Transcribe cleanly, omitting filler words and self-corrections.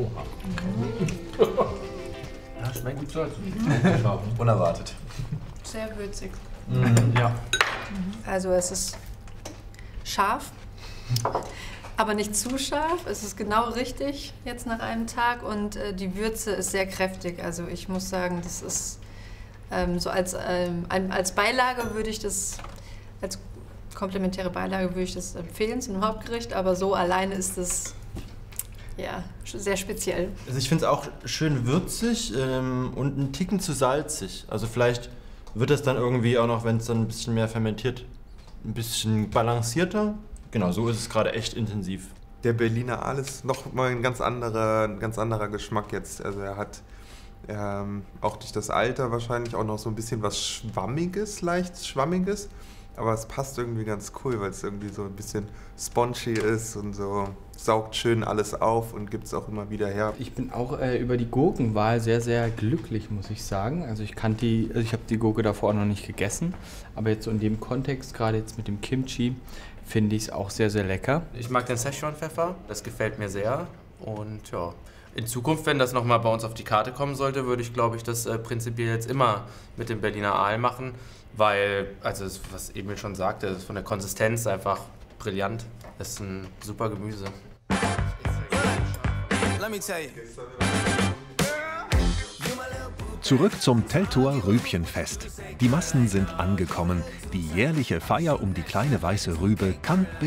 Ja, schmeckt gut Salz. Unerwartet. Sehr würzig. Ja. Also es ist scharf, aber nicht zu scharf. Es ist genau richtig jetzt nach einem Tag und die Würze ist sehr kräftig. Also ich muss sagen, das ist so als Beilage würde ich das, als komplementäre Beilage würde ich das empfehlen zum Hauptgericht, aber so alleine ist es ja sehr speziell. Also ich finde es auch schön würzig und einen Ticken zu salzig. Also vielleicht wird es dann irgendwie auch noch, wenn es dann ein bisschen mehr fermentiert, ein bisschen balancierter. Genau, so ist es gerade echt intensiv. Der Berliner Aal ist noch mal ein ganz anderer Geschmack jetzt. Also er hat auch durch das Alter wahrscheinlich auch noch so ein bisschen was Schwammiges, leicht Schwammiges. Aber es passt irgendwie ganz cool, weil es irgendwie so ein bisschen spongy ist und so saugt schön alles auf und gibt es auch immer wieder her. Ich bin auch über die Gurkenwahl sehr, sehr glücklich, muss ich sagen. Also ich habe die Gurke davor auch noch nicht gegessen, aber jetzt so in dem Kontext, gerade jetzt mit dem Kimchi, finde ich es auch sehr, sehr lecker. Ich mag den Szechuan-Pfeffer, das gefällt mir sehr. Und ja, in Zukunft, wenn das nochmal bei uns auf die Karte kommen sollte, würde ich, glaube ich, das prinzipiell jetzt immer mit dem Berliner Aal machen, weil, also was Emil schon sagte, ist von der Konsistenz einfach brillant. Das ist ein super Gemüse. Zurück zum Teltower Rübchenfest. Die Massen sind angekommen. Die jährliche Feier um die kleine weiße Rübe kann beginnen.